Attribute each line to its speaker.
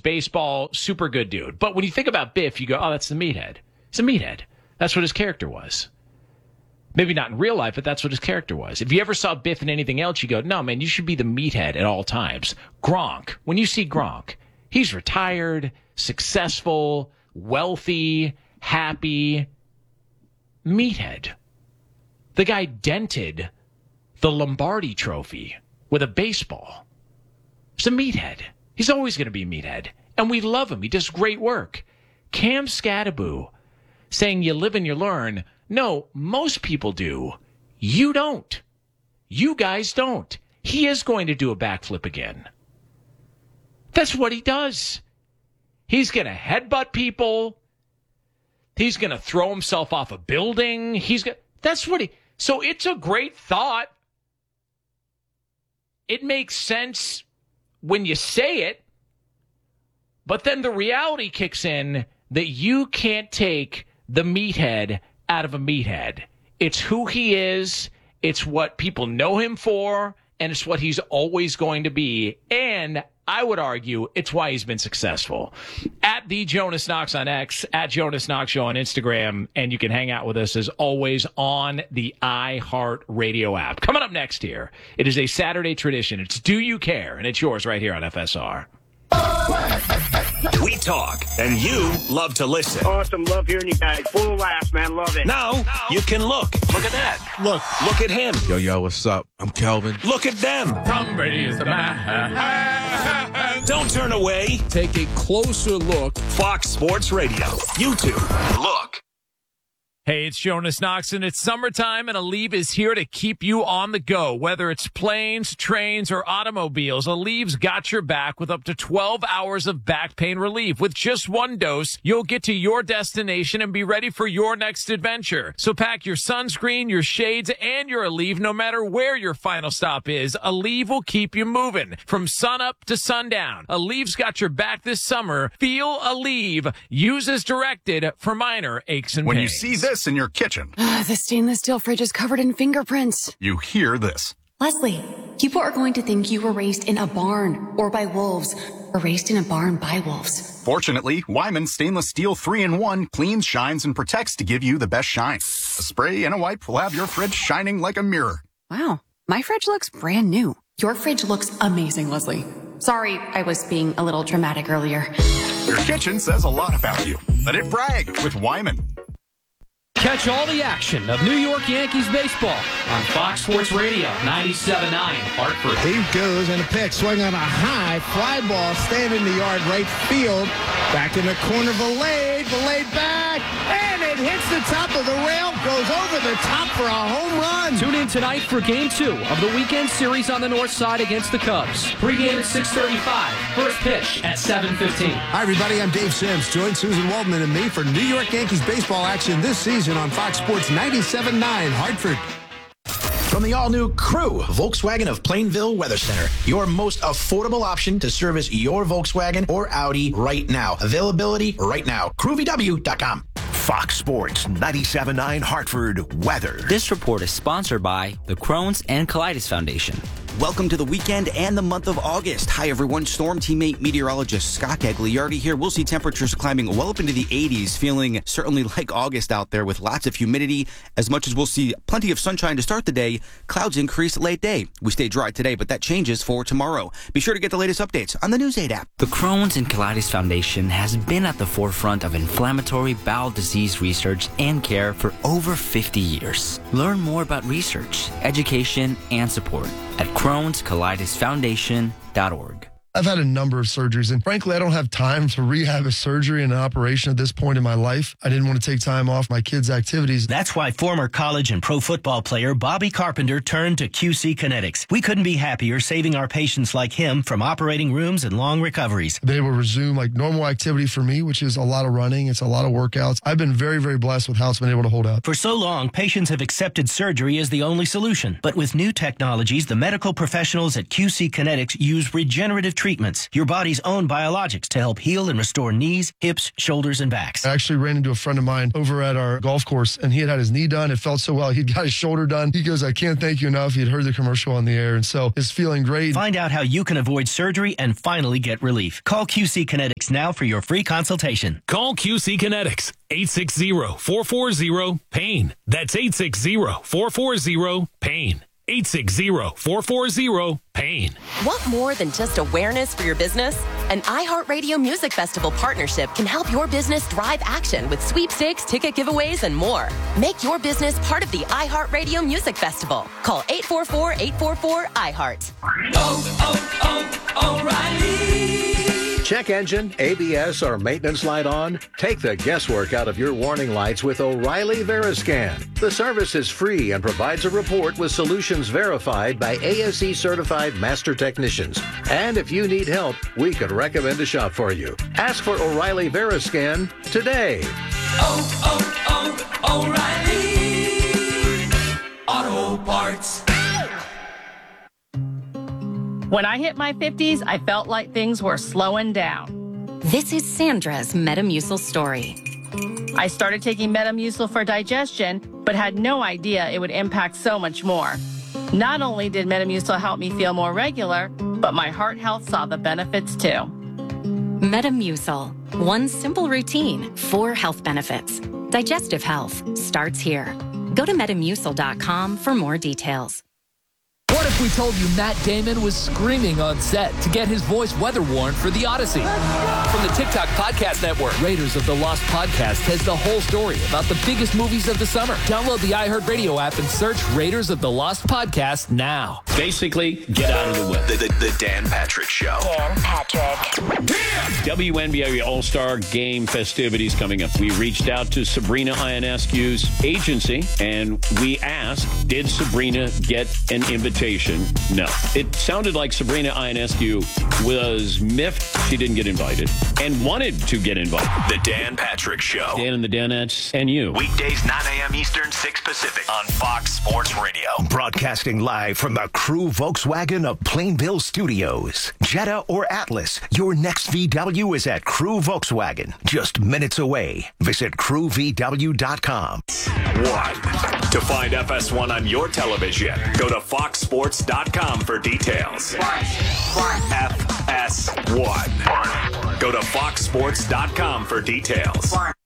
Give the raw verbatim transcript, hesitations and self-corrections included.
Speaker 1: baseball, super good dude. But when you think about Biff, you go, oh, that's the meathead. He's a meathead. That's what his character was. Maybe not in real life, but that's what his character was. If you ever saw Biff in anything else, you go, no, man, you should be the meathead at all times. Gronk, when you see Gronk, he's retired, successful, wealthy, happy. Meathead. The guy dented the Lombardi trophy with a baseball. He's a meathead. He's always going to be a meathead. And we love him. He does great work. Cam Scattaboo saying you live and you learn. No, most people do. You don't. You guys don't. He is going to do a backflip again. That's what he does. He's going to headbutt people. He's going to throw himself off a building. He's going That's what he... So it's a great thought. It makes sense when you say it. But then the reality kicks in that you can't take the meathead out of a meathead. It's who he is. It's what people know him for. And it's what he's always going to be. And I would argue it's why he's been successful. At the Jonas Knox on X, at Jonas Knox Show on Instagram. And you can hang out with us as always on the iHeartRadio app. Coming up next here, it is a Saturday tradition. It's Do You Care? And it's yours right here on F S R.
Speaker 2: We talk, and you love to listen.
Speaker 3: Awesome. Love hearing you guys. Full laughs, man. Love it.
Speaker 2: Now, now, you can look. Look at that. Look. Look at him.
Speaker 4: Yo, yo, what's up? I'm Kelvin.
Speaker 2: Look at them.
Speaker 5: Tom Brady is the man.
Speaker 2: Don't turn away.
Speaker 4: Take a closer look.
Speaker 2: Fox Sports Radio. YouTube. Look.
Speaker 1: Hey, it's Jonas Knox, and it's summertime, and Aleve is here to keep you on the go. Whether it's planes, trains, or automobiles, Aleve's got your back with up to twelve hours of back pain relief. With just one dose, you'll get to your destination and be ready for your next adventure. So pack your sunscreen, your shades, and your Aleve no matter where your final stop is. Aleve will keep you moving from sunup to sundown. Aleve's got your back this summer. Feel Aleve. Use as directed for minor aches and
Speaker 6: When
Speaker 1: pains.
Speaker 6: you see this in your kitchen,
Speaker 7: Uh, the stainless steel fridge is covered in fingerprints.
Speaker 6: you hear this.
Speaker 7: Leslie, people are going to think you were raised in a barn or by wolves or raised in a barn by wolves.
Speaker 6: Fortunately, Wyman Stainless Steel three in one cleans, shines, and protects to give you the best shine. A spray and a wipe will have your fridge shining like a mirror.
Speaker 7: Wow, my fridge looks brand new. Your fridge looks amazing, Leslie. Sorry, I was being a little dramatic earlier.
Speaker 6: Your kitchen says a lot about you. Let it brag with Wyman.
Speaker 8: Catch all the action of New York Yankees baseball on Fox Sports Radio, ninety-seven point nine, Hartford.
Speaker 9: He goes and a pitch, swing on a high fly ball, staying in the yard, right field. Back in the corner, Valade, Valade back, and it hits the top of the rail, goes over the top for a home run.
Speaker 8: Tune in tonight for Game two of the weekend series on the north side against the Cubs. Pre-game at six thirty-five, first pitch at seven fifteen.
Speaker 9: Hi, everybody. I'm Dave Sims. Join Susan Waldman and me for New York Yankees baseball action this season on Fox Sports ninety-seven point nine, Hartford.
Speaker 10: From the all-new Crew, Volkswagen of Plainville Weather Center, your most affordable option to service your Volkswagen or Audi right now. Availability right now. crew v w dot com.
Speaker 2: Fox Sports ninety-seven point nine Hartford weather.
Speaker 11: This report is sponsored by the Crohn's and Colitis Foundation.
Speaker 12: Welcome to the weekend and the month of August. Hi, everyone. Storm teammate meteorologist Scott Gagliardi here. We'll see temperatures climbing well up into the eighties, feeling certainly like August out there with lots of humidity. As much as we'll see plenty of sunshine to start the day, clouds increase late day. We stay dry today, but that changes for tomorrow. Be sure to get the latest updates on the News eight app.
Speaker 11: The Crohn's and Colitis Foundation has been at the forefront of inflammatory bowel disease research and care for over fifty years. Learn more about research, education, and support at crohns colitis foundation dot org.
Speaker 13: I've had a number of surgeries, and frankly, I don't have time to rehab a surgery and an operation at this point in my life. I didn't want to take time off my kids' activities.
Speaker 14: That's why former college and pro football player Bobby Carpenter turned to Q C Kinetics. We couldn't be happier saving our patients like him from operating rooms and long recoveries.
Speaker 13: They will resume like normal activity for me, which is a lot of running. It's a lot of workouts. I've been very, very blessed with how it's been able to hold out.
Speaker 14: For so long, patients have accepted surgery as the only solution. But with new technologies, the medical professionals at Q C Kinetics use regenerative treatment treatments, your body's own biologics to help heal and restore knees, hips, shoulders, and backs.
Speaker 13: I actually ran into a friend of mine over at our golf course, and he had had his knee done. It felt so well. He'd got his shoulder done. He goes, I can't thank you enough. He had heard the commercial on the air, and so is feeling great.
Speaker 14: Find out how you can avoid surgery and finally get relief. Call Q C Kinetics now for your free consultation.
Speaker 15: Call Q C Kinetics, eight six zero, four four zero, PAIN. That's eight six zero, four four zero, PAIN. eight six zero, four four zero, PAIN.
Speaker 16: Want more than just awareness for your business? An iHeartRadio Music Festival partnership can help your business drive action with sweepstakes, ticket giveaways, and more. Make your business part of the iHeartRadio Music Festival. Call eight four four, eight four four, I heart.
Speaker 17: Oh, oh, oh, O'Reilly.
Speaker 18: Check engine, A B S, or maintenance light on? Take the guesswork out of your warning lights with O'Reilly Veriscan. The service is free and provides a report with solutions verified by A S E certified master technicians. And if you need help, we could recommend a shop for you. Ask for O'Reilly Veriscan today.
Speaker 17: Oh, oh, oh, O'Reilly Auto Parts.
Speaker 19: When I hit my fifties, I felt like things were slowing down.
Speaker 7: This is Sandra's Metamucil story.
Speaker 19: I started taking Metamucil for digestion, but had no idea it would impact so much more. Not only did Metamucil help me feel more regular, but my heart health saw the benefits too.
Speaker 7: Metamucil. One simple routine, four health benefits. Digestive health starts here. Go to metamucil dot com for more details.
Speaker 8: What if we told you Matt Damon was screaming on set to get his voice weather-worn for The Odyssey? From the TikTok Podcast Network, Raiders of the Lost Podcast has the whole story about the biggest movies of the summer. Download the iHeartRadio app and search Raiders of the Lost Podcast now.
Speaker 20: Basically, get out of the way.
Speaker 2: The, the, the Dan Patrick Show.
Speaker 16: Dan Patrick.
Speaker 20: W N B A All-Star Game festivities coming up. We reached out to Sabrina Ionescu's agency, and we asked, did Sabrina get an invitation? No. It sounded like Sabrina Ionescu was miffed she didn't get invited and wanted to get invited.
Speaker 2: The Dan Patrick Show.
Speaker 20: Dan and the Danettes and you.
Speaker 2: Weekdays, nine a.m. Eastern, six Pacific on Fox Sports Radio. Broadcasting live from the Crew Volkswagen of Plainville Studios. Jetta or Atlas, your next V W is at Crew Volkswagen. Just minutes away. Visit crew v w dot com.
Speaker 21: One. To find F S one on your television, go to fox sports dot com for details. F S one. Go to fox sports dot com for details.